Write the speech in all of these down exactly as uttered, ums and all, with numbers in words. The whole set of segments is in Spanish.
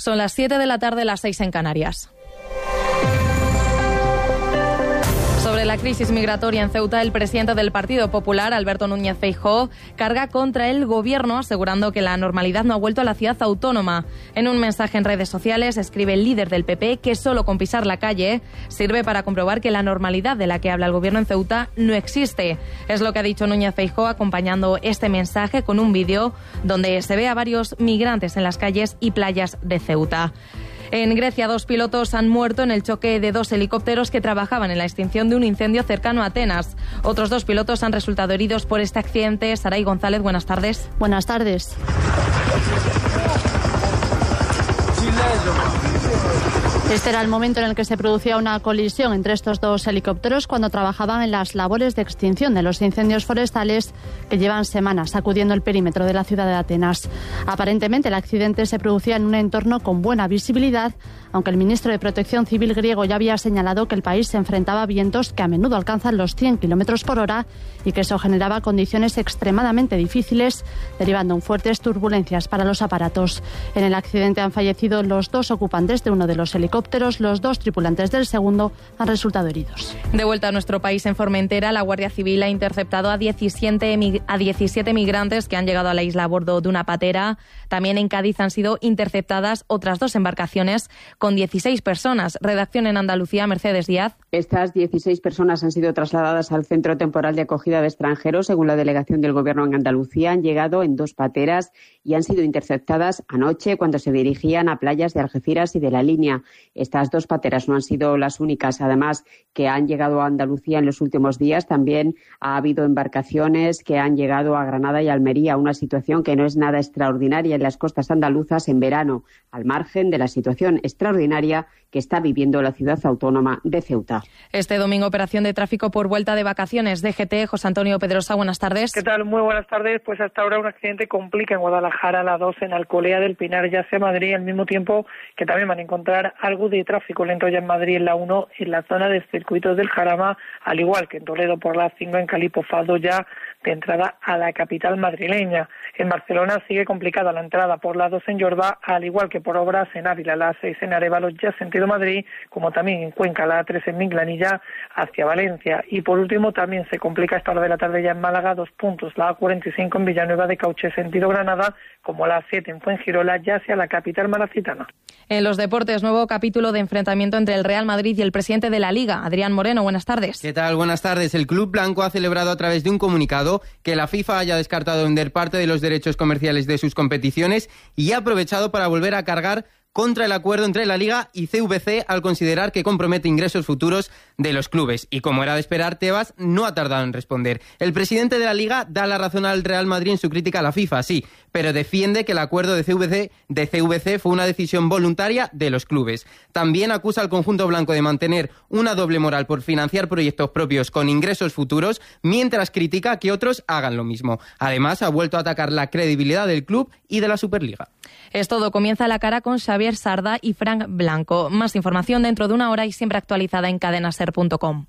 Son las siete de la tarde, las seis en Canarias. Sobre la crisis migratoria en Ceuta, el presidente del Partido Popular, Alberto Núñez Feijóo, carga contra el gobierno, asegurando que la normalidad no ha vuelto a la ciudad autónoma. En un mensaje en redes sociales, escribe el líder del P P que solo con pisar la calle sirve para comprobar que la normalidad de la que habla el gobierno en Ceuta no existe. Es lo que ha dicho Núñez Feijóo, acompañando este mensaje con un vídeo donde se ve a varios migrantes en las calles y playas de Ceuta. En Grecia, dos pilotos han muerto en el choque de dos helicópteros que trabajaban en la extinción de un incendio cercano a Atenas. Otros dos pilotos han resultado heridos por este accidente. Saray González, buenas tardes. Buenas tardes. Este era el momento en el que se producía una colisión entre estos dos helicópteros cuando trabajaban en las labores de extinción de los incendios forestales que llevan semanas sacudiendo el perímetro de la ciudad de Atenas. Aparentemente el accidente se producía en un entorno con buena visibilidad, aunque el ministro de Protección Civil griego ya había señalado que el país se enfrentaba a vientos que a menudo alcanzan los cien kilómetros por hora y que eso generaba condiciones extremadamente difíciles, derivando en fuertes turbulencias para los aparatos. En el accidente han fallecido los dos ocupantes de uno de los helicópteros. Los dos tripulantes del segundo han resultado heridos. De vuelta a nuestro país, en Formentera, la Guardia Civil ha interceptado a diecisiete, a diecisiete migrantes que han llegado a la isla a bordo de una patera. También en Cádiz han sido interceptadas otras dos embarcaciones con dieciséis personas. Redacción en Andalucía, Mercedes Díaz. Estas dieciséis personas han sido trasladadas al Centro Temporal de Acogida de Extranjeros, según la delegación del Gobierno en Andalucía. Han llegado en dos pateras y han sido interceptadas anoche cuando se dirigían a playas de Algeciras y de La Línea. Estas dos pateras no han sido las únicas, además, que han llegado a Andalucía en los últimos días. También ha habido embarcaciones que han llegado a Granada y Almería, una situación que no es nada extraordinaria en las costas andaluzas en verano, al margen de la situación extraordinaria que está viviendo la ciudad autónoma de Ceuta. Este domingo, operación de tráfico por vuelta de vacaciones. D G T, José Antonio Pedrosa, buenas tardes. ¿Qué tal? Muy buenas tardes. Pues hasta ahora un accidente complica en Guadalajara, la dos en Alcolea del Pinar, ya hacia Madrid, al mismo tiempo que también van a encontrar algo de tráfico lento ya en Madrid, en la uno, en la zona del circuito del Jarama, al igual que en Toledo por la cinco, en Calipofado, ya de entrada a la capital madrileña. En Barcelona sigue complicada la entrada por la dos en Jordá, al igual que por obras en Ávila, la seis en Arévalo, ya sentido Madrid, como también en Cuenca, la tres en Minglanilla, hacia Valencia. Y por último también se complica esta hora de la tarde ya en Málaga, dos puntos, la A cuarenta y cinco en Villanueva de Cauche, sentido Granada, como la siete en Fuengirola, ya hacia la capital malacitana. En los deportes, nuevo capítulo de enfrentamiento entre el Real Madrid y el presidente de la Liga, Adrián Moreno. Buenas tardes. ¿Qué tal? Buenas tardes. El club blanco ha celebrado a través de un comunicado que la FIFA haya descartado vender parte de los derechos comerciales de sus competiciones y ha aprovechado para volver a cargar contra el acuerdo entre la Liga y C V C al considerar que compromete ingresos futuros de los clubes. Y como era de esperar, Tebas no ha tardado en responder. El presidente de la Liga da la razón al Real Madrid en su crítica a la FIFA, sí, pero defiende que el acuerdo de C V C, de C V C fue una decisión voluntaria de los clubes. También acusa al conjunto blanco de mantener una doble moral por financiar proyectos propios con ingresos futuros, mientras critica que otros hagan lo mismo. Además, ha vuelto a atacar la credibilidad del club y de la Superliga. Es todo. Comienza la cara con Xavier Sardá y Frank Blanco. Más información dentro de una hora y siempre actualizada en cadena ser punto com.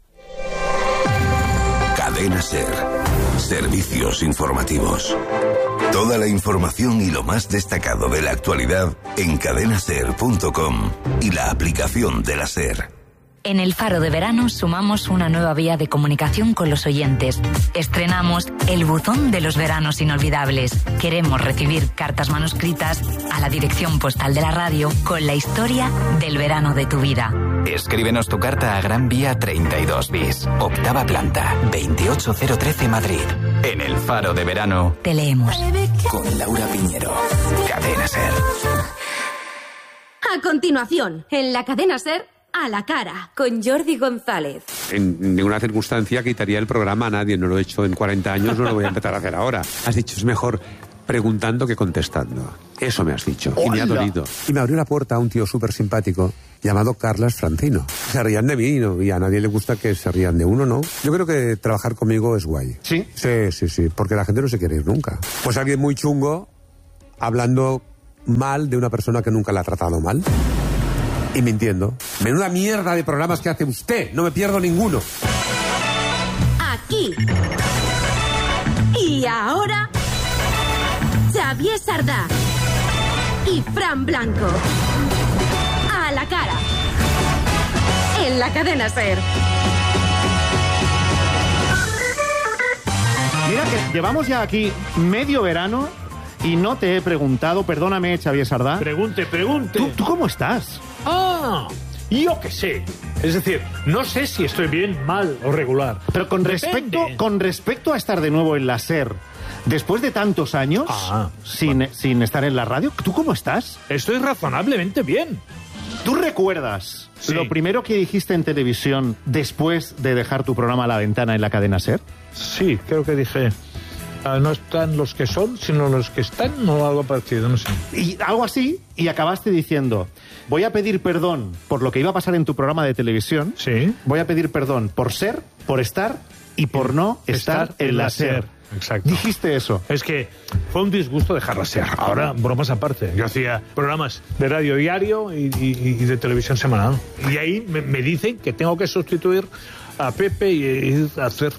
Cadena Ser. Servicios informativos. Toda la información y lo más destacado de la actualidad en cadena ser punto com y la aplicación de la SER. En el Faro de Verano sumamos una nueva vía de comunicación con los oyentes. Estrenamos el buzón de los veranos inolvidables. Queremos recibir cartas manuscritas a la dirección postal de la radio con la historia del verano de tu vida. Escríbenos tu carta a Gran Vía treinta y dos bis, octava planta, veintiocho cero trece Madrid. En el Faro de Verano te leemos. Con Laura Piñero. Cadena Ser. A continuación, en la Cadena Ser, A la cara, con Jordi González. En ninguna circunstancia quitaría el programa a nadie, no lo he hecho en cuarenta años, no lo voy a empezar a hacer ahora. Has dicho, es mejor preguntando que contestando. Eso me has dicho, y me ha dolido. Y me abrió la puerta a un tío súper simpático llamado Carlas Francino. Se rían de mí, ¿no? Y a nadie le gusta que se rían de uno, ¿no? Yo creo que trabajar conmigo es guay. ¿Sí? Sí, sí, sí, porque la gente no se quiere ir nunca. Pues alguien muy chungo hablando mal de una persona que nunca la ha tratado mal. Y mintiendo. Menuda mierda de programas que hace usted. No me pierdo ninguno. Aquí. Y ahora, Xavier Sardá y Fran Blanco. a la cara. En la cadena SER. Mira que llevamos ya aquí medio verano y no te he preguntado, perdóname, Xavier Sardá. Pregunte, pregunte. ¿Tú, tú cómo estás? Ah, yo qué sé. Es decir, no sé si estoy bien, mal o regular. Pero con respecto, con respecto a estar de nuevo en la SER, después de tantos años ah, sin, bueno. sin estar en la radio, ¿tú cómo estás? Estoy razonablemente bien. ¿Tú recuerdas sí. lo primero que dijiste en televisión después de dejar tu programa a la ventana en la cadena SER? Sí, creo que dije... Uh, no están los que son, sino los que están, o algo parecido, no sé. Y algo así, y acabaste diciendo, voy a pedir perdón por lo que iba a pasar en tu programa de televisión. Sí. Voy a pedir perdón por ser, por estar y por no estar, estar en la SER. Exacto. Dijiste eso. Es que fue un disgusto dejar la SER. Ahora, bromas aparte. Yo hacía programas de radio diario y, y, y de televisión semanal. Y ahí me, me dicen que tengo que sustituir a Pepe y, y hacer...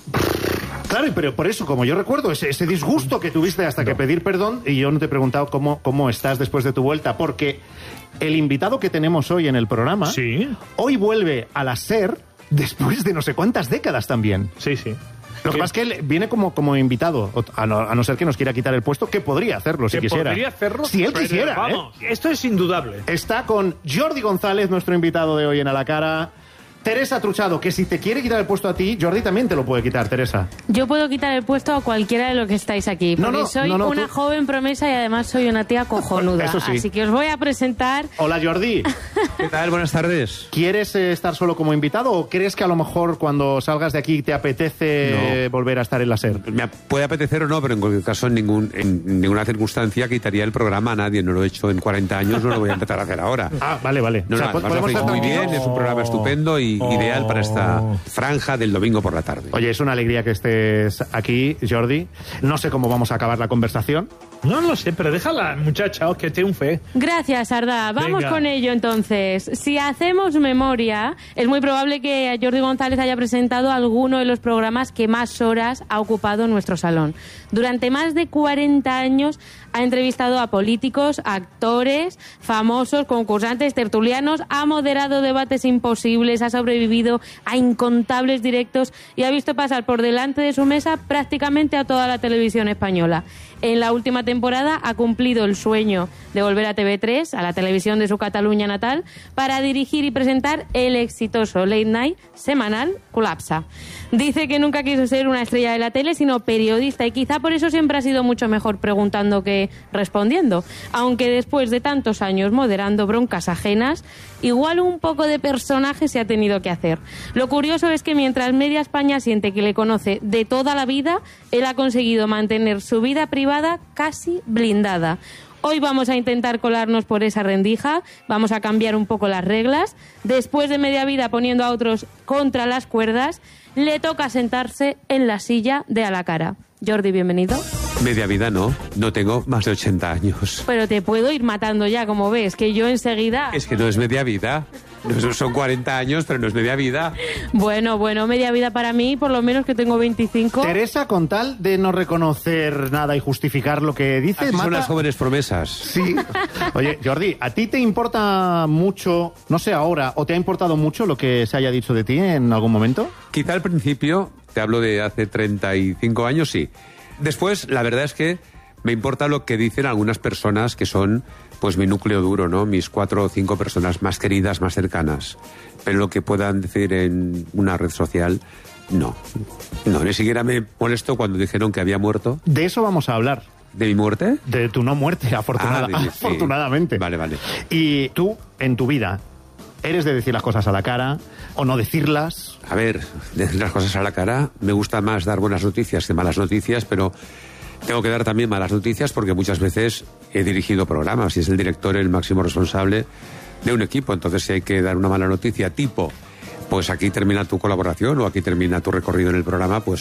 Claro, pero por eso, como yo recuerdo, ese, ese disgusto que tuviste hasta no. que pedir perdón, y yo no te he preguntado cómo, cómo estás después de tu vuelta, porque el invitado que tenemos hoy en el programa, sí. hoy vuelve a la SER después de no sé cuántas décadas también. Sí, sí. Lo que pasa es que él viene como, como invitado, a no, a no ser que nos quiera quitar el puesto, que podría hacerlo si que quisiera. podría hacerlo. Si él quisiera, vamos, ¿eh? Esto es indudable. Está con Jordi González, nuestro invitado de hoy en A la Cara. Teresa Truchado, que si te quiere quitar el puesto a ti, Jordi también te lo puede quitar, Teresa. Yo puedo quitar el puesto a cualquiera de los que estáis aquí, porque no, no, soy no, no, una tú... joven promesa y además soy una tía cojonuda. Eso sí. Así que os voy a presentar... Hola, Jordi. ¿Qué tal? Buenas tardes. ¿Quieres eh, estar solo como invitado o crees que a lo mejor cuando salgas de aquí te apetece no. volver a estar en la SER? Me puede apetecer o no, pero en cualquier caso en, ningún, en ninguna circunstancia quitaría el programa a nadie. No lo he hecho en cuarenta años, no lo voy a empezar a hacer ahora. Ah, vale, vale. No, o sea, no, lo hacéis muy bien, es un programa estupendo y oh. ideal para estar esta franja del domingo por la tarde. Oye, es una alegría que estés aquí, Jordi. No sé cómo vamos a acabar la conversación. No lo sé, pero déjala, muchacha, que triunfe. Gracias, Sardá. Vamos Venga. con ello, entonces. Si hacemos memoria, es muy probable que Jordi González haya presentado alguno de los programas que más horas ha ocupado en nuestro salón. Durante más de cuarenta años ha entrevistado a políticos, actores, famosos, concursantes, tertulianos, ha moderado debates imposibles, ha sobrevivido a incontables directos y ha visto pasar por delante de su mesa prácticamente a toda la televisión española. En la última temporada ha cumplido el sueño de volver a T V tres, a la televisión de su Cataluña natal, para dirigir y presentar el exitoso late night semanal Colapsa. Dice que nunca quiso ser una estrella de la tele, sino periodista, y quizá por eso siempre ha sido mucho mejor preguntando que respondiendo. Aunque después de tantos años moderando broncas ajenas, igual un poco de personaje se ha tenido que hacer. Lo curioso es que mientras media España siente que le conoce de toda la vida, él ha conseguido mantener su vida privada casi blindada. Hoy vamos a intentar colarnos por esa rendija, vamos a cambiar un poco las reglas. Después de media vida poniendo a otros contra las cuerdas, le toca sentarse en la silla de A la Cara. Jordi, bienvenido. Media vida no, no tengo más de ochenta años. Pero te puedo ir matando ya, como ves, que yo enseguida... Es que no es media vida, no, son cuarenta años, pero no es media vida. Bueno, bueno, media vida para mí, por lo menos que tengo veinticinco. Teresa, con tal de no reconocer nada y justificar lo que dice... Así mata... son las jóvenes promesas. Sí. Oye, Jordi, ¿a ti te importa mucho, no sé ahora, o te ha importado mucho lo que se haya dicho de ti en algún momento? Quizá al principio, te hablo de hace treinta y cinco años, sí. Después, la verdad es que me importa lo que dicen algunas personas que son, pues, mi núcleo duro, ¿no? Mis cuatro o cinco personas más queridas, más cercanas. Pero lo que puedan decir en una red social, no. No, ni siquiera me molesto cuando dijeron que había muerto. De eso vamos a hablar. ¿De mi muerte? De tu no muerte, afortunada, ah, de, afortunadamente. Sí. Vale, vale. Y tú, en tu vida, ¿eres de decir las cosas a la cara o no decirlas? A ver, decir las cosas a la cara, me gusta más dar buenas noticias que malas noticias, pero tengo que dar también malas noticias porque muchas veces he dirigido programas y es el director el máximo responsable de un equipo. Entonces, si hay que dar una mala noticia tipo, pues aquí termina tu colaboración o aquí termina tu recorrido en el programa, pues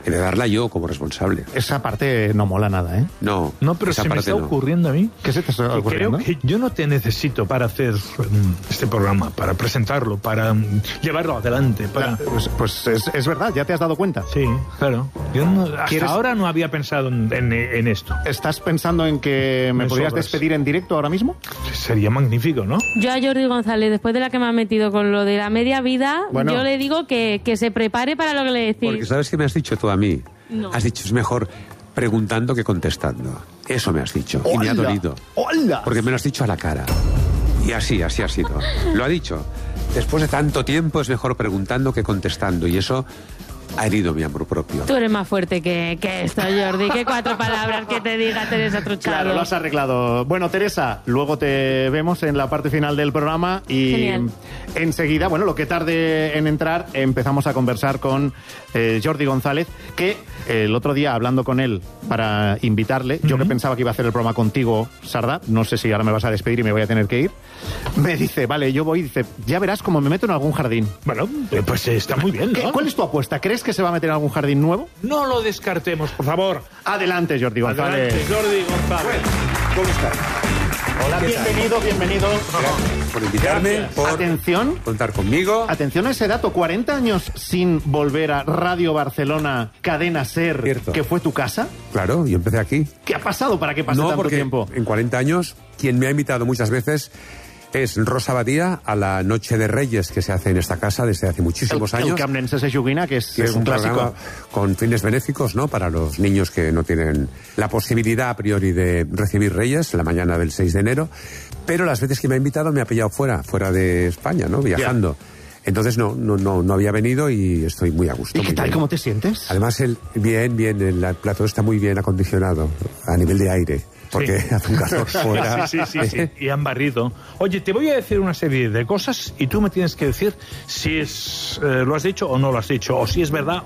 He de darla yo como responsable. Esa parte no mola nada, ¿eh? No. No, pero esa se me parte está no. ocurriendo a mí. ¿Qué se te está que ocurriendo? Creo que yo no te necesito para hacer mm, este programa, para presentarlo, para mm, llevarlo adelante. Para... Pues, pues es, es verdad, ya te has dado cuenta. Sí, claro. Yo no, hasta ¿Quieres- ahora no había pensado en, en- en esto. ¿Estás pensando en que me Me podrías sobras. despedir en directo ahora mismo? Sería magnífico, ¿no? Yo a Jordi González, después de la que me ha metido con lo de la media vida, Bueno. yo le digo que, que se prepare para lo que le decís. Porque ¿sabes qué me has dicho tú a mí? No. Has dicho, es mejor preguntando que contestando. Eso me has dicho. Y me ha ¡Hola! dolido. ¡Hola! Porque me lo has dicho a la cara. Y así, así ha sido. Lo ha dicho. Después de tanto tiempo es mejor preguntando que contestando. Y eso ha herido mi amor propio. Tú eres más fuerte que, que esto, Jordi. Que cuatro palabras que te diga Teresa Truchado. Claro, lo has arreglado. Bueno, Teresa, luego te vemos en la parte final del programa y Genial. enseguida, bueno, lo que tarde en entrar, empezamos a conversar con eh, Jordi González, que eh, el otro día, hablando con él para invitarle, yo que pensaba que iba a hacer el programa contigo, Sardá, no sé si ahora me vas a despedir y me voy a tener que ir, me dice, vale, yo voy, dice, ya verás cómo me meto en algún jardín. Bueno, eh, pues está muy bien, ¿Qué- ¿no? ¿Cuál es tu apuesta? ¿Crees que se va a meter en algún jardín nuevo? No lo descartemos, por favor. Adelante, Jordi González. Adelante, Jordi González. ¿Cómo estás? Hola, bienvenido, bienvenido. Gracias por invitarme, Gracias. por Atención. contar conmigo. Atención a ese dato, cuarenta años sin volver a Radio Barcelona, Cadena SER, Cierto. que fue tu casa. Claro, yo empecé aquí. ¿Qué ha pasado para que pase No, tanto porque tiempo? en cuarenta años, quien me ha invitado muchas veces es Rosa Badía a la Noche de Reyes que se hace en esta casa desde hace muchísimos el, años. El Camp Nenses de Joguina, que es, que es un, un clásico. programa con fines benéficos, ¿no? Para los niños que no tienen la posibilidad a priori de recibir Reyes la mañana del seis de enero. Pero las veces que me ha invitado me ha pillado fuera, fuera de España, ¿no? Viajando. Entonces no, no, no, no había venido y estoy muy a gusto. ¿Y qué muy tal? bien. ¿Cómo te sientes? Además, el, bien, bien, el, el plató está muy bien acondicionado a nivel de aire. Porque Sí. hace un calor fuera. Sí, sí, sí, sí. Y han barrido. Oye, te voy a decir una serie de cosas y tú me tienes que decir si es eh, lo has dicho o no lo has dicho, o si es verdad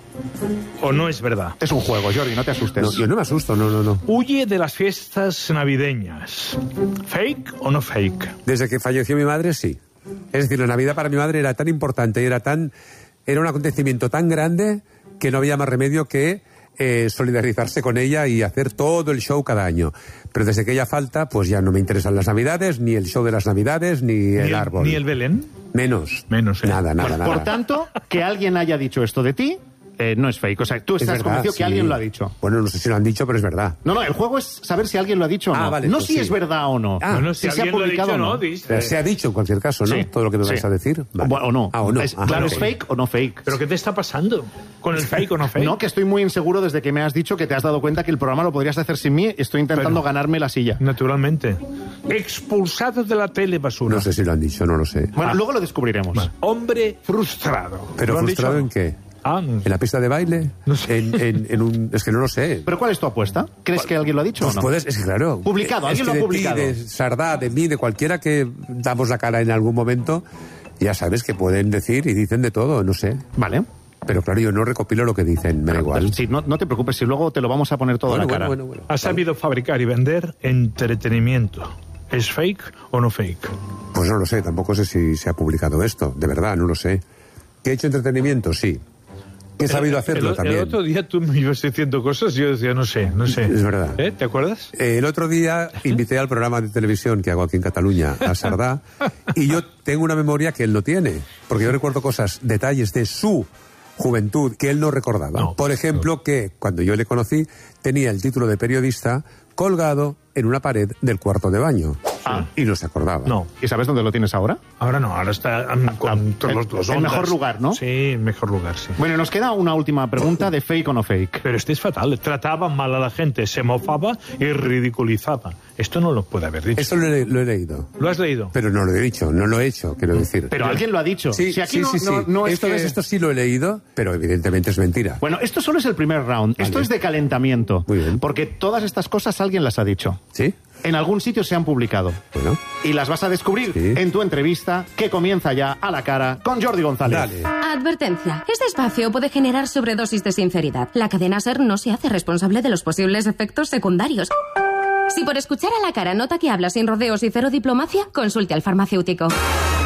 o no es verdad. Es un juego, Jordi, no te asustes. No, yo no me asusto, no, no, no. Huye de las fiestas navideñas. ¿Fake o no fake? Desde que falleció mi madre, sí. Es decir, la Navidad para mi madre era tan importante, era tan, era un acontecimiento tan grande que no había más remedio que eh, solidarizarse con ella y hacer todo el show cada año. Pero desde que ella falta, pues ya no me interesan las Navidades, ni el show de las Navidades, ni, ¿Ni el, el, árbol. ni el Belén? Menos. Menos, ¿eh? Nada, nada, Bueno, nada. por tanto, que alguien haya dicho esto de ti, eh, no es fake. O sea, tú Es estás verdad, convencido sí. que alguien lo ha dicho. Bueno, no sé si lo han dicho, pero es verdad. No, no, el juego es saber si alguien lo ha dicho o no. Ah, vale, no pues si sí. es verdad o no. Ah, Bueno, si si se ha alguien lo ha publicado dicho, o no. no, dice. Pero se ha dicho en cualquier caso, ¿no? Sí, Todo lo que me sí. vais a decir. Vale. Bueno, o no. Ah, o no. Es- Ah, claro, ok. ¿es fake o no fake? ¿Pero qué te está pasando con el fake o no fake? No, que estoy muy inseguro desde que me has dicho que te has dado cuenta que el programa lo podrías hacer sin mí. Estoy intentando Pero- ganarme la silla. Naturalmente. Expulsado de la tele basura. No sé si lo han dicho, no lo sé. Bueno, Ah. luego lo descubriremos. Vale. Hombre frustrado. ¿Pero ¿Lo han frustrado dicho? en qué? Ah, no. ¿En la pista de baile? No sé. En, en- en un... Es que no lo sé. ¿Pero cuál es tu apuesta? ¿Crees que alguien lo ha dicho Pues o no? puedes, es que claro. Publicado, Es alguien que lo ha de publicado. Ti, de Sardá, de mí, de cualquiera que damos la cara en algún momento, ya sabes que pueden decir y dicen de todo, no sé. Vale. Pero claro, yo no recopilo lo que dicen, me da igual. Sí, no, no te preocupes, si luego te lo vamos a poner todo Bueno, a la cara. bueno, bueno, bueno. Ha sabido fabricar y vender entretenimiento. ¿Es fake o no fake? Pues no lo sé, tampoco sé si se ha publicado esto, de verdad, no lo sé. ¿Que he hecho entretenimiento? Sí. ¿Que he sabido hacerlo el, también? El otro día tú me ibas diciendo cosas y yo decía, no sé, no sé. Es verdad. ¿Eh? ¿Te acuerdas? Eh, el otro día invité al programa de televisión que hago aquí en Cataluña, a Sardá, y yo tengo una memoria que él no tiene, porque yo recuerdo cosas, detalles de su juventud que él no recordaba. No, Por ejemplo, que cuando yo le conocí tenía el título de periodista colgado en una pared del cuarto de baño. Ah. Y no se acordaba. No. ¿Y sabes dónde lo tienes ahora? Ahora no, ahora está um, con todos los, los el ondas. mejor lugar, ¿no? Sí, el mejor lugar, sí. Bueno, nos queda una última pregunta de fake o no fake. Pero este es fatal. Trataba mal a la gente, se mofaba y ridiculizaba. Esto no lo puede haber dicho. Eso lo he, lo he leído. ¿Lo has leído? Pero no lo he dicho, no lo he hecho, quiero decir. Pero alguien lo ha dicho. Sí, Si aquí sí, no, sí, sí. no- no es esto, que- ves, esto sí lo he leído, pero evidentemente es mentira. Bueno, esto solo es el primer round. Esto Vale. es de calentamiento. Muy bien. Porque todas estas cosas alguien las ha dicho. ¿Sí? En algún sitio se han publicado. Bueno. Y las vas a descubrir Sí. en tu entrevista que comienza ya a la cara con Jordi González. Dale. Advertencia. Este espacio puede generar sobredosis de sinceridad. La cadena SER no se hace responsable de los posibles efectos secundarios. Si por escuchar a la cara nota que habla sin rodeos y cero diplomacia, consulte al farmacéutico.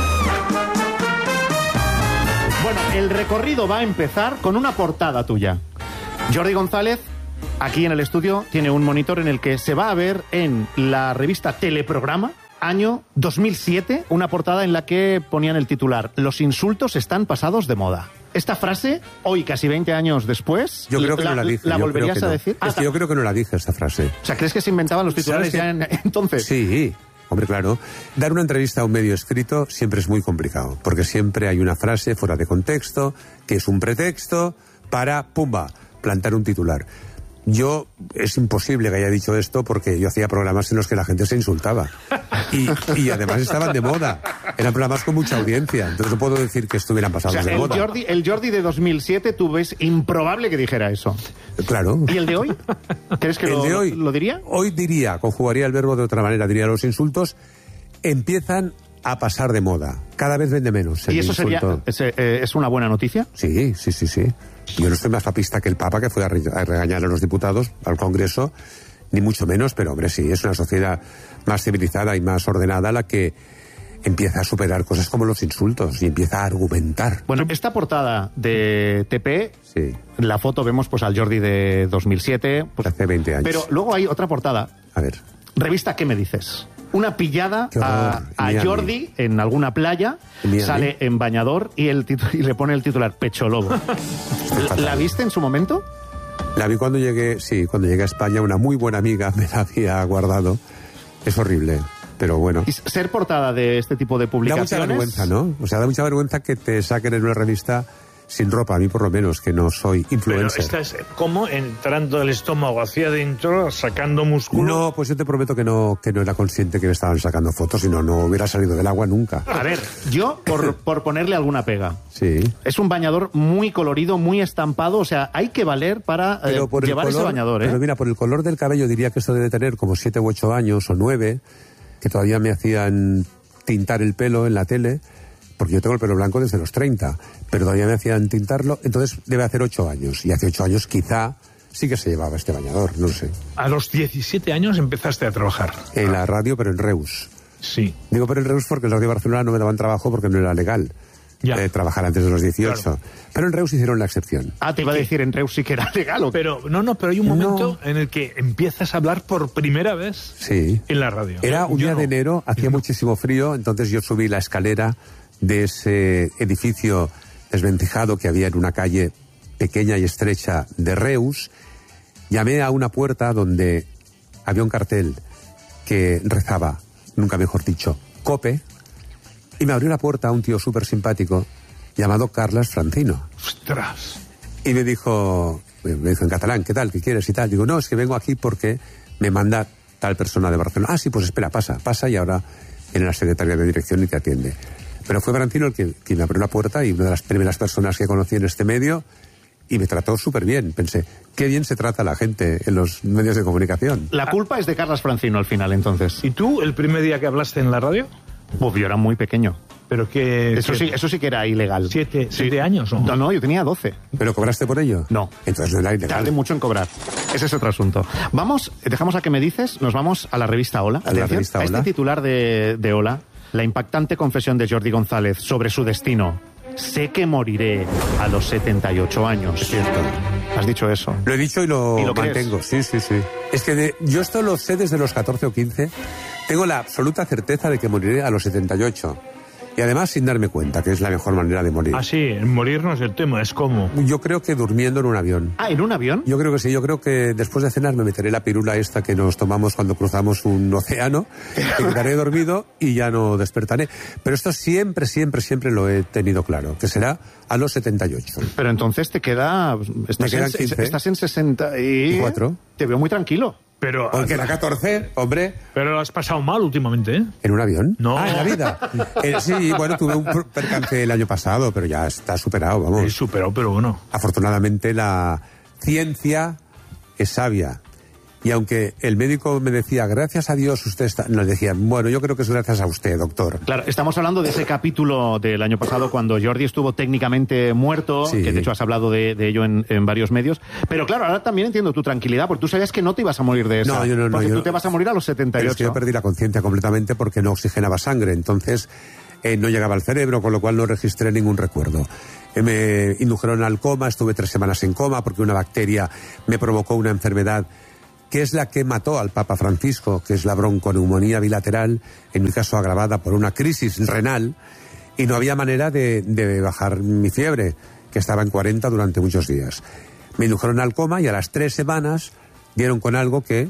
Bueno, el recorrido va a empezar con una portada tuya. Jordi González, aquí en el estudio, tiene un monitor en el que se va a ver en la revista Teleprograma, año dos mil siete, una portada en la que ponían el titular: los insultos están pasados de moda. Esta frase, hoy casi veinte años después, yo creo que la, no la dije. ¿La yo volverías creo que a no. decir? Es ah, que yo creo que no la dije esta frase. O sea, ¿crees que se inventaban los titulares ya en, entonces? Sí, hombre, claro. Dar una entrevista a un medio escrito siempre es muy complicado, porque siempre hay una frase fuera de contexto, que es un pretexto para, pumba, plantar un titular. Yo, es imposible que haya dicho esto porque yo hacía programas en los que la gente se insultaba. Y, y además estaban de moda. Eran programas con mucha audiencia. Entonces no puedo decir que estuvieran pasados o sea, de el moda. Jordi, el Jordi de dos mil siete, tú ves improbable que dijera eso. Claro. ¿Y el de hoy? ¿Crees que el lo, de hoy, lo diría? Hoy diría, conjugaría el verbo de otra manera, diría: los insultos empiezan a pasar de moda. Cada vez vende menos. ¿Y eso insulto. sería, es, eh, es una buena noticia? Sí, sí, sí, sí. Yo no estoy más papista que el Papa, que fue a, re a regañar a los diputados, al Congreso, ni mucho menos, pero hombre, sí, es una sociedad más civilizada y más ordenada la que empieza a superar cosas como los insultos y empieza a argumentar. Bueno, esta portada de T P, sí. En la foto vemos pues al Jordi de dos mil siete. Pues, hace veinte años. Pero luego hay otra portada. A ver. Revista ¿Qué me dices? Una pillada horror, a, a Jordi en alguna playa, sale en bañador y, el y le pone el titular Pecho Lobo. ¿La, ¿La viste en su momento? La vi cuando llegué, sí, cuando llegué a España. Una muy buena amiga me la había guardado. Es horrible, pero bueno. Y ser portada de este tipo de publicaciones... Da mucha vergüenza, ¿no? O sea, da mucha vergüenza que te saquen en una revista sin ropa, a mí por lo menos, que no soy influencer. Pero estás como entrando el estómago hacia adentro, sacando músculo. No, pues yo te prometo que no, que no era consciente que me estaban sacando fotos, sino no hubiera salido del agua nunca. A ver, yo, por, por ponerle alguna pega. Sí. Es un bañador muy colorido, muy estampado, o sea, hay que valer para eh, por llevar color, ese bañador, ¿eh? Pero mira, por el color del cabello diría que esto debe tener como siete u ocho años o nueve, que todavía me hacían tintar el pelo en la tele, porque yo tengo el pelo blanco desde los treinta, pero todavía me hacían tintarlo, entonces debe hacer ocho años, y hace ocho años quizá sí que se llevaba este bañador, no lo sé. A los diecisiete años empezaste a trabajar. En la radio, pero en Reus. Sí. Digo pero en Reus porque en la radio de Barcelona no me daban trabajo porque no era legal. Ya. Eh, trabajar antes de los dieciocho. Claro. Pero en Reus hicieron la excepción. Ah, te iba a decir en Reus sí que era legal. ¿O? Pero no, no, pero hay un momento no. en el que empiezas a hablar por primera vez sí. en la radio. Era un yo día no. de enero, hacía yo muchísimo no. frío, entonces yo subí la escalera de ese edificio desvencijado que había en una calle pequeña y estrecha de Reus. Llamé a una puerta donde había un cartel que rezaba, nunca mejor dicho, COPE, y me abrió la puerta un tío súper simpático llamado Carles Francino. ¡Ostras! Y me dijo, me dijo en catalán, ¿qué tal? ¿Qué quieres? Y tal. Digo, no, es que vengo aquí porque me manda tal persona de Barcelona. Ah, sí, pues espera, pasa, pasa y ahora viene la secretaria de dirección y te atiende. Pero fue Francino el que, quien me abrió la puerta y una de las primeras personas que conocí en este medio y me trató súper bien. Pensé, qué bien se trata la gente en los medios de comunicación. La culpa es de Carles Francino al final, entonces. ¿Y tú, el primer día que hablaste en la radio? Uf, yo era muy pequeño. Pero que... Eso, que, sí, eso sí que era ilegal. ¿Siete, sí. siete años o no? No, no, yo tenía doce. ¿Pero cobraste por ello? No. Entonces no era ilegal. Tardé mucho en cobrar. Ese es otro asunto. Vamos, dejamos a ¿Qué me dices? Nos vamos a la revista Hola. A la revista Hola. A este titular de, de Hola, la impactante confesión de Jordi González sobre su destino. Sé que moriré a los setenta y ocho años. Es cierto. Has dicho eso. Lo he dicho y lo, ¿Y lo mantengo. Sí, sí, sí. Es que de, yo esto lo sé desde los catorce o quince. Tengo la absoluta certeza de que moriré a los setenta y ocho. Y además sin darme cuenta, que es la mejor manera de morir. Ah, sí, morir no es el tema, es cómo. Yo creo que durmiendo en un avión. Ah, ¿en un avión? Yo creo que sí, yo creo que después de cenar me meteré la pirula esta que nos tomamos cuando cruzamos un océano, me quedaré dormido y ya no despertaré. Pero esto siempre, siempre, siempre lo he tenido claro, que será a los setenta y ocho. Pero entonces te queda... Estás, me quedan en, quince. Estás en sesenta y cuatro. Te veo muy tranquilo. Pero, porque era catorce, hombre. Pero lo has pasado mal últimamente, ¿eh? ¿En un avión? No. Ah, en la vida. eh, sí, bueno, tuve un percance el año pasado, pero ya está superado, vamos. Sí, superado, pero bueno. Afortunadamente la ciencia es sabia. Y aunque el médico me decía, gracias a Dios usted está... Nos decía, bueno, yo creo que es gracias a usted, doctor. Claro, estamos hablando de ese capítulo del año pasado cuando Jordi estuvo técnicamente muerto, sí. Que de hecho has hablado de, de ello en, en varios medios. Pero claro, ahora también entiendo tu tranquilidad, porque tú sabías que no te ibas a morir de eso. No, yo no, no. Porque yo tú no. te vas a morir a los setenta y ocho. Pero es que yo perdí la conciencia completamente porque no oxigenaba sangre. Entonces, eh, no llegaba al cerebro, con lo cual no registré ningún recuerdo. Eh, me indujeron al coma, estuve tres semanas en coma porque una bacteria me provocó una enfermedad que es la que mató al Papa Francisco, que es la bronconeumonía bilateral, en mi caso agravada por una crisis renal, y no había manera de, de bajar mi fiebre, que estaba en cuarenta durante muchos días. Me indujeron al coma y a las tres semanas dieron con algo que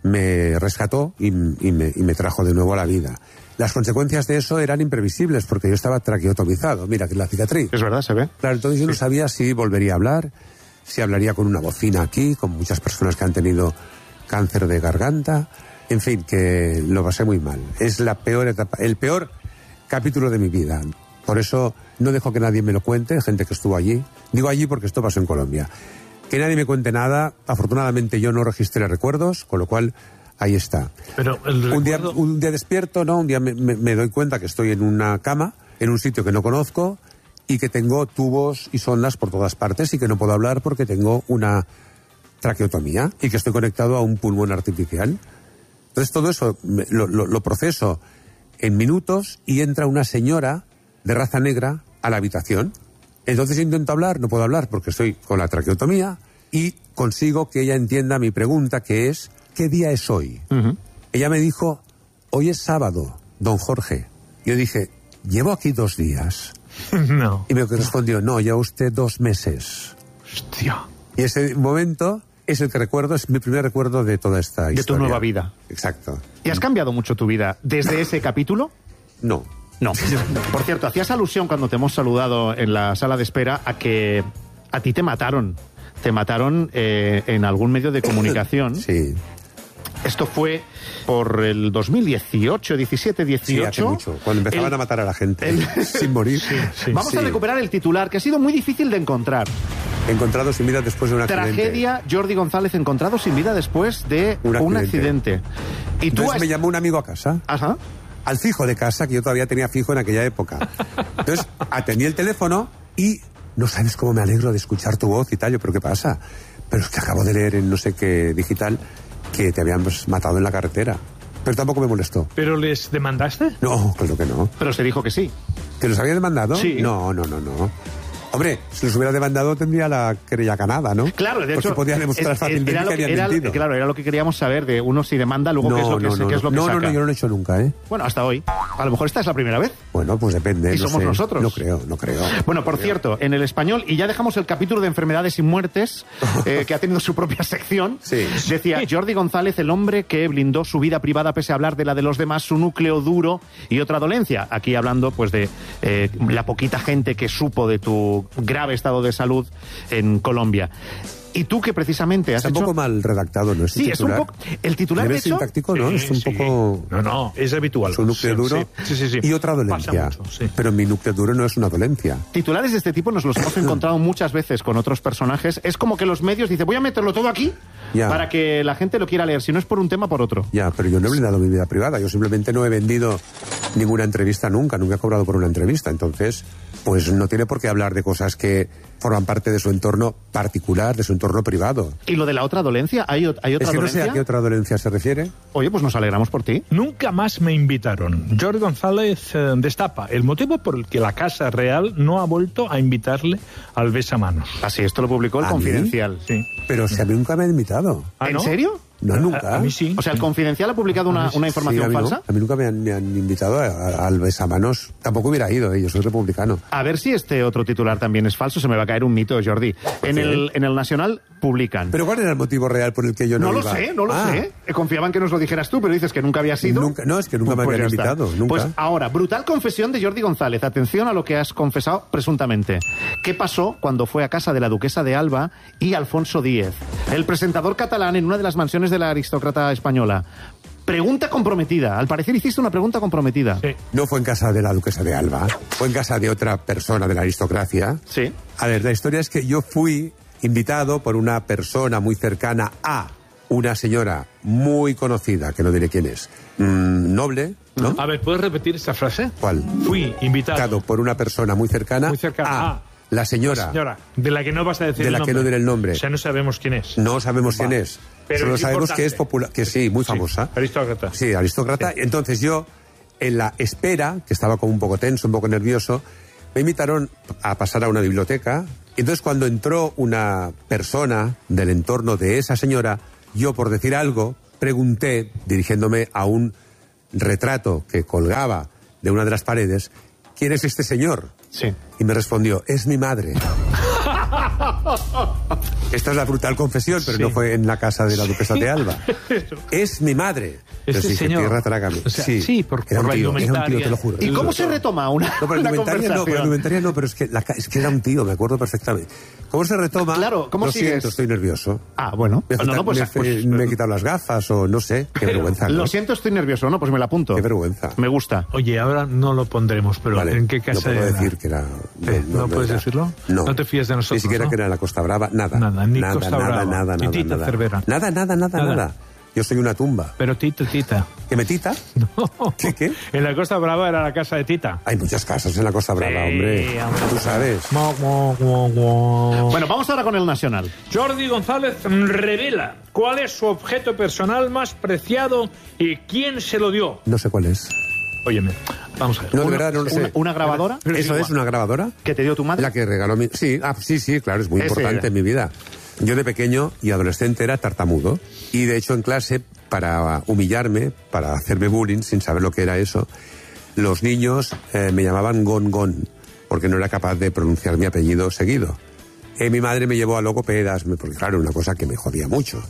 me rescató y, y, me, y me trajo de nuevo a la vida. Las consecuencias de eso eran imprevisibles porque yo estaba traqueotomizado. Mira, que es la cicatriz. Es verdad, se ve. Claro, entonces yo no sabía si volvería a hablar, si hablaría con una bocina aquí, con muchas personas que han tenido cáncer de garganta. En fin, que lo pasé muy mal. Es la peor etapa, el peor capítulo de mi vida. Por eso no dejo que nadie me lo cuente, gente que estuvo allí. Digo allí porque esto pasó en Colombia. Que nadie me cuente nada. Afortunadamente yo no registré recuerdos, con lo cual ahí está. Pero el recuerdo... un, día, un día despierto, ¿no? Un día me, me, me doy cuenta que estoy en una cama, en un sitio que no conozco, y que tengo tubos y sondas por todas partes y que no puedo hablar porque tengo una traqueotomía y que estoy conectado a un pulmón artificial. Entonces todo eso lo, lo, lo proceso en minutos y entra una señora de raza negra a la habitación. Entonces intento hablar, no puedo hablar porque estoy con la traqueotomía y consigo que ella entienda mi pregunta, que es ¿qué día es hoy? Uh-huh. Ella me dijo, hoy es sábado, don Jorge. Yo dije, llevo aquí dos días. No. Y me respondió, no, lleva usted dos meses. Hostia. Y ese momento es el que recuerdo, es mi primer recuerdo de toda esta de historia. De tu nueva vida. Exacto. ¿Y has cambiado mucho tu vida desde ese capítulo? No. No. Por cierto, hacías alusión cuando te hemos saludado en la sala de espera a que a ti te mataron. Te mataron eh, en algún medio de comunicación. Sí. Esto fue por el dos mil dieciocho, diecisiete, dieciocho. Sí, hace mucho, cuando empezaban el, a matar a la gente el, sin morir. Sí, sí, Vamos sí. a recuperar el titular, que ha sido muy difícil de encontrar. Encontrado sin vida después de un accidente. Tragedia, Jordi González encontrado sin vida después de un accidente. Un accidente. Y tú has... me llamó un amigo a casa. Ajá. Al fijo de casa, que yo todavía tenía fijo en aquella época. Entonces, atendí el teléfono y no sabes cómo me alegro de escuchar tu voz y tal. Yo, ¿pero qué pasa? Pero es que acabo de leer en no sé qué digital que te habían matado en la carretera. Pero tampoco me molestó. ¿Pero les demandaste? No, claro que no. Pero se dijo que sí. ¿Que los había demandado? Sí. No, no, no, no. Hombre, si los hubiera demandado tendría la querella ganada, ¿no? Claro, de hecho... Porque podía demostrar es, fácilmente era que, que habían era, mentido. Claro, era lo que queríamos saber de uno si demanda, luego no, qué es lo que, no, no, qué es lo que no, saca. No, no, yo no lo he hecho nunca, ¿eh? Bueno, hasta hoy. A lo mejor esta es la primera vez. Bueno, pues depende. Y no somos sé. nosotros. No creo, no creo. Bueno, por no cierto, creo. en El Español, y ya dejamos el capítulo de enfermedades y muertes, eh, que ha tenido su propia sección, sí. Decía Jordi González, el hombre que blindó su vida privada pese a hablar de la de los demás, su núcleo duro y otra dolencia. Aquí hablando pues de eh, la poquita gente que supo de tu grave estado de salud en Colombia. Y tú que precisamente has Está un hecho... poco mal redactado, ¿no? Sí, es un poco... El titular, de hecho... sintáctico, ¿no? Sí, es un sí. poco... No, no, es habitual. Su núcleo Sí, duro sí, sí, sí. y otra dolencia. Pasa mucho, sí. Pero mi núcleo duro no es una dolencia. Titulares de este tipo nos los hemos encontrado muchas veces con otros personajes. Es como que los medios dicen, voy a meterlo todo aquí ya. para que la gente lo quiera leer. Si no es por un tema, por otro. Ya, pero yo no he blindado mi vida privada. Yo simplemente no he vendido ninguna entrevista nunca. Nunca he cobrado por una entrevista. Entonces, pues no tiene por qué hablar de cosas que forman parte de su entorno particular, de su entorno privado. ¿Y lo de la otra dolencia? ¿Hay, hay otra es que dolencia? No sé a qué otra dolencia se refiere. Oye, pues nos alegramos por ti. Nunca más me invitaron. Jordi González eh, destapa el motivo por el que la Casa Real no ha vuelto a invitarle al besamanos. Así, esto lo publicó el ¿A Confidencial. mí? Sí. Pero si a mí nunca me han invitado. ¿Ah, ¿En no? serio? No, nunca. A, a mí sí. O sea, el Confidencial ha publicado una, una información sí, a mí falsa. No. A mí nunca me han, me han invitado a, a, al besamanos. Tampoco hubiera ido, ¿eh? Yo soy republicano. A ver si este otro titular también es falso. Se me va a caer un mito, Jordi. En, ¿Sí? el, en el Nacional publican. ¿Pero cuál era el motivo real por el que yo no, no iba? lo sé, no lo ah. sé. Confiaban que nos lo dijeras tú, pero dices que nunca había sido. Nunca, no, es que nunca pues me habían ya invitado. Está. Nunca. Pues ahora, brutal confesión de Jordi González. Atención a lo que has confesado presuntamente. ¿Qué pasó cuando fue a casa de la duquesa de Alba y Alfonso Díez, el presentador catalán, en una de las mansiones de la aristócrata española? Pregunta comprometida. Al parecer hiciste una pregunta comprometida. Sí. No fue en casa de la duquesa de Alba, fue en casa de otra persona de la aristocracia. Sí. A ver, la historia es que yo fui invitado por una persona muy cercana a una señora muy conocida, que no diré quién es, mmm, noble, ¿no? A ver, ¿puedes repetir esta frase? ¿Cuál? Fui invitado por una persona muy cercana, muy cercana a ah, la señora. La señora, de la que no vas a decir de el la nombre. que no diré el nombre. O sea, no sabemos quién es. No sabemos Va. quién es. Pero Solo es sabemos importante. que es popular, que sí, muy famosa. Sí, aristócrata. Sí, aristócrata. Sí. Entonces yo en la espera, que estaba como un poco tenso, un poco nervioso, me invitaron a pasar a una biblioteca. Y entonces cuando entró una persona del entorno de esa señora, yo por decir algo, pregunté, dirigiéndome a un retrato que colgaba de una de las paredes, ¿quién es este señor? Sí. Y me respondió, es mi madre. Esta es la brutal confesión, pero sí. No fue en la casa de la duquesa de Alba. Es mi madre. Este sí, señor. Tierra, trágame. O sea, sí, sí, por, era, por un tío, la era un tío, te lo juro. ¿Y cómo se retoma una, no, pero una indumentaria no, pero indumentaria no, pero es que, la, es que era un tío, me acuerdo perfectamente. ¿Cómo se retoma? Claro, ¿cómo Lo sigues? siento, estoy nervioso. Ah, bueno. Me, no, no, pues, me, pues, me he quitado las gafas o no sé. Qué vergüenza. ¿No? Lo siento, estoy nervioso. No, pues me la apunto. Qué vergüenza. Me gusta. Oye, ahora no lo pondremos, pero vale, ¿en qué casa no puedo era? decir que era... No, ¿Eh? no, ¿No, no puedes era. decirlo? No. No te fíes de nosotros, Ni siquiera ¿no? que era la Costa Brava, nada. Nada, ni nada, Costa nada, Brava. Nada, Ni nada, Tita nada. Cervera. Nada, nada, nada, Nada. nada. Yo soy una tumba. Pero Tita, Tita. ¿Que me tita? No. ¿Qué, qué? En la Costa Brava era la casa de Tita. Hay muchas casas en la Costa Brava, Sí, hombre. hombre. Tú sabes. Mo, mo, mo, mo. Bueno, vamos ahora con el Nacional. Jordi González revela cuál es su objeto personal más preciado y quién se lo dio. No sé cuál es. Óyeme, vamos a ver. No, de Una- verdad, no lo sé. una- una grabadora. Pero ¿eso es una grabadora? ¿Que te dio tu madre? La que regaló mi... Sí, ah, sí, sí, claro, es muy Ese importante era. en mi vida. Yo de pequeño y adolescente era tartamudo. Y de hecho en clase, para humillarme, para hacerme bullying, sin saber lo que era eso, los niños eh, me llamaban Gon Gon, porque no era capaz de pronunciar mi apellido seguido. Eh, mi madre me llevó a logopedas, me- porque claro, era una cosa que me jodía mucho.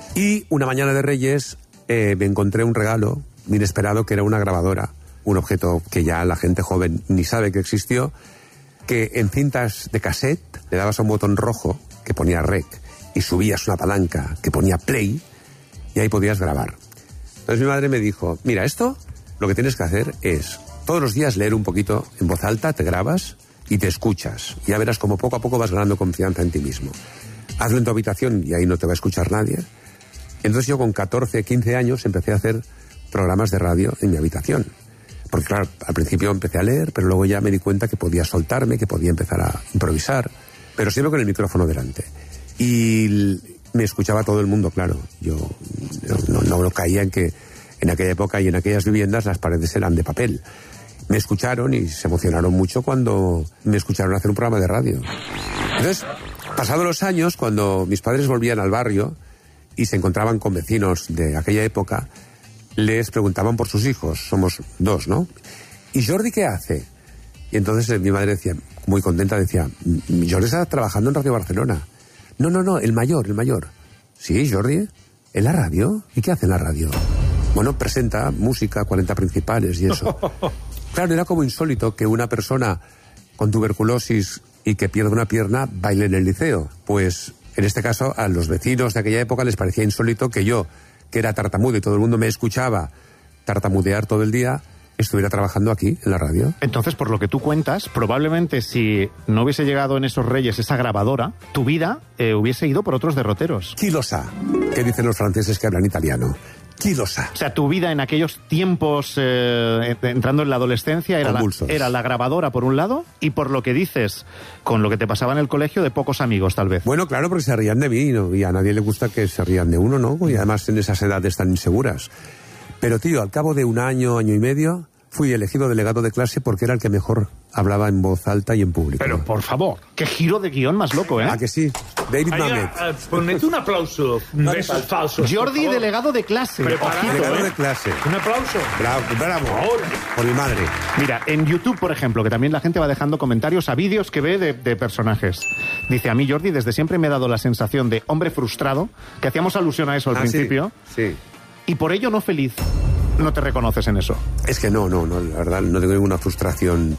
Y una mañana de Reyes eh, me encontré un regalo inesperado que era una grabadora, un objeto que ya la gente joven ni sabe que existió, que en cintas de cassette le dabas a un botón rojo que ponía rec y subías una palanca que ponía play y ahí podías grabar. Entonces mi madre me dijo, mira, esto lo que tienes que hacer es todos los días leer un poquito en voz alta, te grabas y te escuchas. Ya verás como poco a poco vas ganando confianza en ti mismo. Hazlo en tu habitación y ahí no te va a escuchar nadie. Entonces yo con catorce, quince años empecé a hacer programas de radio en mi habitación. Porque claro, al principio empecé a leer, pero luego ya me di cuenta que podía soltarme, que podía empezar a improvisar, pero siempre con el micrófono delante. Y l- me escuchaba todo el mundo, claro. Yo no, no, no caía en que en aquella época y en aquellas viviendas las paredes eran de papel. Me escucharon y se emocionaron mucho cuando me escucharon hacer un programa de radio. Entonces, pasados los años, cuando mis padres volvían al barrio y se encontraban con vecinos de aquella época, les preguntaban por sus hijos. Somos dos, ¿no? ¿Y Jordi qué hace? Y entonces eh, mi madre decía, muy contenta, decía, "M- Jordi está trabajando en Radio Barcelona. No, no, no, el mayor, el mayor. Sí, Jordi, ¿en la radio? ¿Y qué hace en la radio? Bueno, presenta música, cuarenta principales y eso. Claro, era como insólito que una persona con tuberculosis y que pierde una pierna baile en el liceo. Pues en este caso a los vecinos de aquella época les parecía insólito que yo, que era tartamudo y todo el mundo me escuchaba tartamudear todo el día, estuviera trabajando aquí en la radio. Entonces, por lo que tú cuentas, probablemente si no hubiese llegado en esos Reyes esa grabadora, tu vida eh, hubiese ido por otros derroteros. Chi lo sa, que dicen los franceses que hablan italiano. Chi lo sa. O sea, tu vida en aquellos tiempos, eh, entrando en la adolescencia, era la, Convulsos. era la grabadora por un lado, y por lo que dices, con lo que te pasaba en el colegio, de pocos amigos, tal vez. Bueno, claro, porque se rían de mí, ¿no? Y a nadie le gusta que se rían de uno, ¿no? Y además en esas edades tan inseguras. Pero, tío, al cabo de un año, año y medio, fui elegido delegado de clase porque era el que mejor hablaba en voz alta y en público. Pero, por favor. Qué giro de guión más loco, ¿eh? ¿A que sí? David Ahí, Mamet. ah, ponete un aplauso de esos falsos. Jordi, por favor. delegado de clase. Preparado, Delegado ¿eh? de clase. Un aplauso. Bravo, bravo. Ahora. Por mi madre. Mira, en YouTube, por ejemplo, que también la gente va dejando comentarios a vídeos que ve de, de personajes. Dice, a mí Jordi desde siempre me ha dado la sensación de hombre frustrado, que hacíamos alusión a eso al Ah, sí, principio, sí. y por ello no feliz. No te reconoces en eso. Es que no, no, no, la verdad, no tengo ninguna frustración,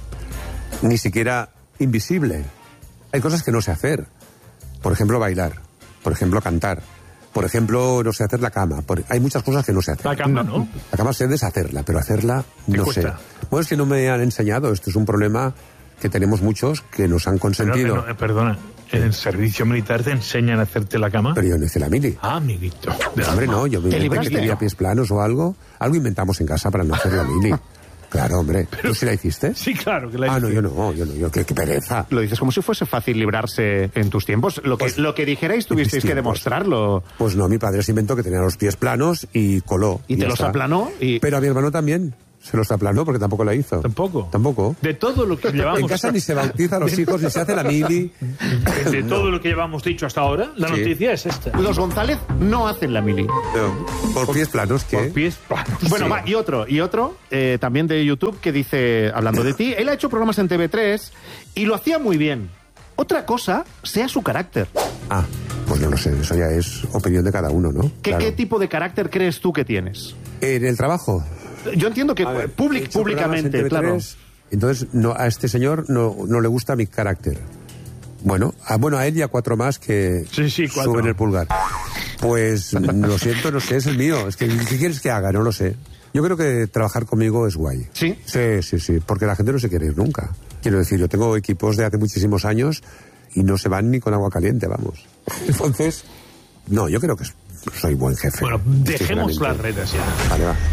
ni siquiera invisible. Hay cosas que no sé hacer. Por ejemplo, bailar. Por ejemplo, cantar. Por ejemplo, no sé hacer la cama. Por- Hay muchas cosas que no sé hacer. La cama, ¿no? La cama sé deshacerla, pero hacerla Te no cuesta. sé. Bueno, es que no me han enseñado. Esto es un problema que tenemos muchos que nos han Pero, consentido. pero, eh, perdona, en el servicio militar te enseñan a hacerte la cama. Pero yo no hice la mili. Ah, amiguito. De Hombre, alma. no, yo me ¿Te inventé que libraste? tenía pies planos o algo. Algo inventamos en casa para no hacer la mili. Claro, hombre. ¿Tú sí la hiciste? Sí, claro que la Ah, no, hice. yo no, yo no, yo qué, qué pereza. Lo dices como si fuese fácil librarse en tus tiempos. Lo que, Pues, lo que dijerais tuvisteis en mis que tiempos. demostrarlo. Pues no, mi padre se inventó que tenía los pies planos y coló. Y te ya los está. aplanó y... Pero a mi hermano también. Se los aplanó porque tampoco la hizo. ¿Tampoco? Tampoco. De todo lo que llevamos... En casa ni se bautiza a los hijos, ni se hace la mili. De, de todo lo que llevamos dicho hasta ahora, la Sí. noticia es esta. Los González no hacen la mili. No, por pies planos, ¿qué? Por pies planos. Bueno, Sí. va, y otro, y otro, eh, también de YouTube, que dice, hablando de ti, él ha hecho programas en T V tres y lo hacía muy bien. Otra cosa sea su carácter. Ah, pues no lo sé, eso ya es opinión de cada uno, ¿no? ¿Qué, Claro. ¿Qué tipo de carácter crees tú que tienes? En el trabajo. Yo entiendo que A ver, public- he hecho programas en públicamente, T V claro. tres, entonces, no, a este señor no, no le gusta mi carácter. Bueno, a, bueno, a él y a cuatro más que Sí, sí, cuatro. suben el pulgar. Pues lo siento, no sé, es el mío. Es que, ¿qué quieres que haga? No lo sé. Yo creo que trabajar conmigo es guay. ¿Sí? Sí, sí, sí, porque la gente no se quiere ir nunca. Quiero decir, yo tengo equipos de hace muchísimos años y no se van ni con agua caliente, vamos. Entonces, no, yo creo que soy buen jefe. Bueno, dejemos sinceramente. las redes ya. Vale, va.